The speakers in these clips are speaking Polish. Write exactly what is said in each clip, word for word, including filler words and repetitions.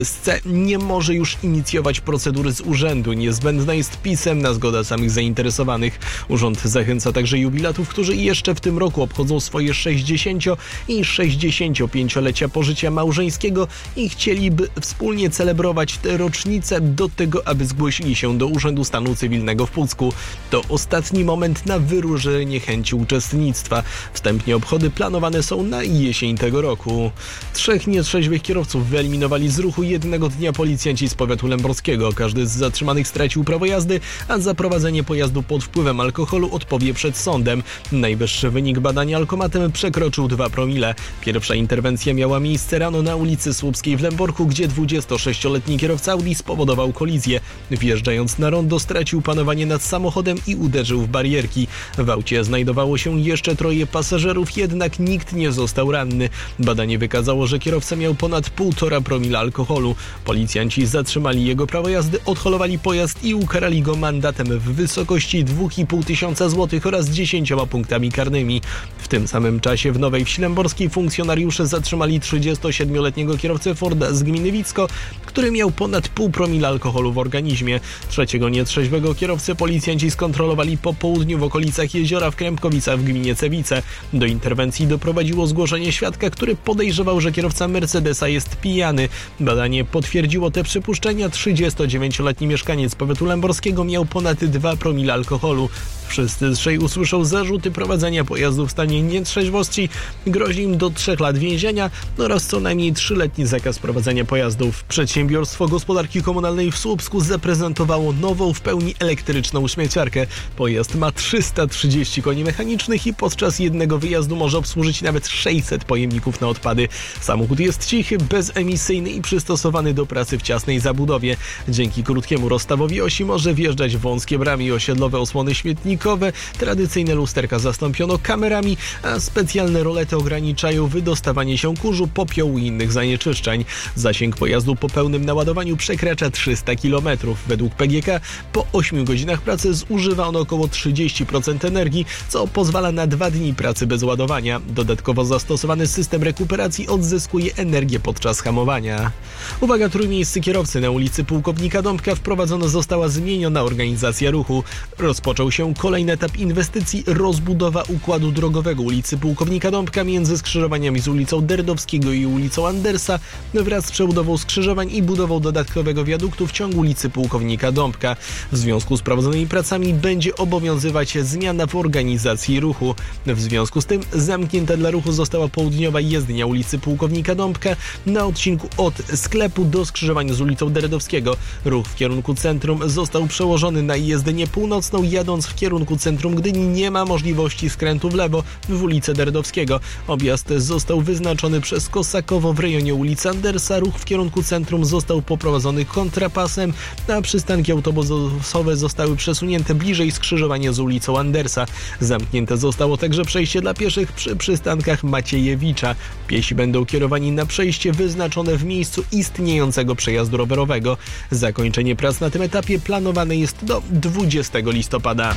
S C nie może już inicjować procedury z urzędu. Niezbędna jest pisemna zgoda samych zainteresowanych. Urząd zachęca także jubilatów, którzy jeszcze w tym roku obchodzą swoje sześćdziesięcio- i sześćdziesięciopięciolecia pożycia małżeńskiego i chcieliby wspólnie celebrować tę rocznicę, do tego, aby zgłosili się do Urzędu Stanu Cywilnego w Pucku. To ostatni moment na wyrażenie chęci uczestnictwa. Wstępnie obchody planowane są na jesień tego roku. Trzech nietrzeźwych kierowców wyeliminowali z ruchu jednego dnia policjanci z powiatu lęborskiego. Każdy z zatrzymanych stracił prawo jazdy, a za prowadzenie pojazdu pod wpływem alkoholu odpowie przed sądem. Najwyższy wynik badania alkomatem przekroczył dwa promile. Pierwsza interwencja miała miejsce rano na ulicy Słupskiej w Lęborku, gdzie dwudziestosześcioletni kierowca Audi spowodował kolizję. Wjeżdżając na rondo, stracił panowanie nad samochodem i uderzył w barierki. W aucie znajdowało się jeszcze troje pasażerów, jednak nikt nie został ranny. Badanie wykazało, że kierowca miał ponad półtora promila alkoholu. Policjanci zatrzymali jego prawo jazdy, odholowali pojazd i ukarali go mandatem w wysokości dwa i pół tysiąca złotych oraz dziesięcioma punktami karnymi. W tym samym czasie w Nowej Wsi Lęborskiej funkcjonariusze zatrzymali trzydziestosiedmioletniego kierowcę Forda z gminy Wicko, który miał ponad pół promila alkoholu w organizmie. Trzeciego nietrzeźwego kierowcę policjanci skontrolowali po południu w okolicach jeziora w Krępkowicach w gminie Cewice. Do interwencji doprowadziło zgłoszenie świadka, który podejrzewał, że kierowca Mercedesa jest pijany. Badanie potwierdziło te przypuszczenia. trzydziestodziewięcioletni mieszkaniec powiatu lęborskiego miał ponad dwa promile alkoholu. Wszyscy trzej usłyszą zarzuty prowadzenia pojazdu w stanie nietrzeźwości. Grozi im do trzech lat więzienia oraz co najmniej trzyletni zakaz prowadzenia pojazdów. Przedsiębiorstwo Gospodarki Komunalnej w Słupsku zaprezentowało nową, w pełni elektryczną śmieciarkę. Pojazd ma trzysta trzydzieści koni mechanicznych i podczas jednego wyjazdu może obsłużyć nawet sześćset pojemników na odpady. Samochód jest cichy, bezemisyjny i przystosowany do pracy w ciasnej zabudowie. Dzięki krótkiemu rozstawowi osi może wjeżdżać w wąskie bramy i osiedlowe osłony śmietnikowe. Tradycyjne lusterka zastąpiono kamerami, a specjalne rolety ograniczają wydostawanie się kurzu, popiołu i innych zanieczyszczeń. Zasięg pojazdu po pełnym naładowaniu przekracza trzysta kilometrów. Według P G K po ośmiu godzinach pracy zużywa on około trzydzieści procent energii, co pozwala na dwa dni pracy bez ładowania. Dodatkowo zastosowany system rekuperacji odzyskuje energię podczas hamowania. Uwaga, trójmiejscy kierowcy. Na ulicy Pułkownika Dąbka wprowadzona została zmieniona organizacja ruchu. Rozpoczął się kolejny etap inwestycji, rozbudowa układu drogowego ulicy Pułkownika Dąbka między skrzyżowaniami z ulicą Derdowskiego i ulicą Andersa wraz z przebudową skrzyżowań i budową dodatkowego wiaduktu w ciągu ulicy Pułkownika Dąbka. W związku z prowadzonymi pracami będzie obowiązywać zmiana w organizacji ruchu. W związku z tym zamknięta dla ruchu została południowa jezdnia ulicy Pułkownika Dąbka na odcinku od sklepu do skrzyżowania z ulicą Derdowskiego. Ruch w kierunku centrum został przełożony na jezdnię północną. Jadąc w kierunku centrum Gdyni nie ma możliwości skrętu w lewo w ulicę Derdowskiego. Objazd został wyznaczony przez Kosakowo w rejonie ulicy Andersa. Ruch w kierunku centrum został poprowadzony kontrapasem, a przystanki autobusowe zostały przesunięte bliżej skrzyżowania z ulicą Andersa. Zamknięte zostało także przejście dla pieszych przy przystankach Maciejewicza. Piesi będą kierowani na przejście wyznaczone w miejscu istniejącego przejazdu rowerowego. Zakończenie prac na tym etapie planowane jest do dwudziestego listopada.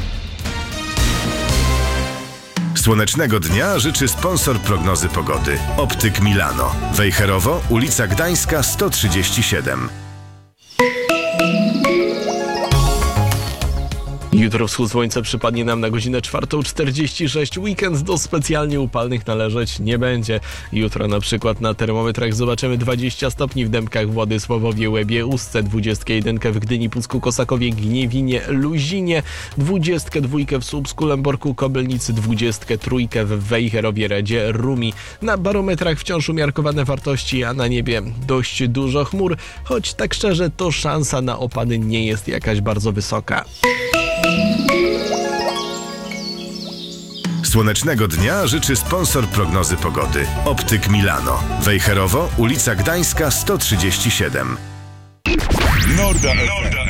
Słonecznego dnia życzy sponsor prognozy pogody. Optyk Milano. Wejherowo, ulica Gdańska sto trzydzieści siedem. Jutro wschód słońca przypadnie nam na godzinę czwartą czterdzieści sześć. Weekend do specjalnie upalnych należeć nie będzie. Jutro na przykład na termometrach zobaczymy dwadzieścia stopni w Dębkach, Władysławowie, Łebie, Ustce, dwadzieścia jeden w Gdyni, Pucku, Kosakowie, Gniewinie, Luzinie, dwadzieścia dwa w Słupsku, Lęborku, Kobylnicy, dwadzieścia trzy w Wejherowie, Radzie, Rumi. Na barometrach wciąż umiarkowane wartości, a na niebie dość dużo chmur, choć tak szczerze to szansa na opady nie jest jakaś bardzo wysoka. Słonecznego dnia życzy sponsor prognozy pogody. Optyk Milano. Wejherowo, ulica Gdańska sto trzydzieści siedem. Norda, Norda.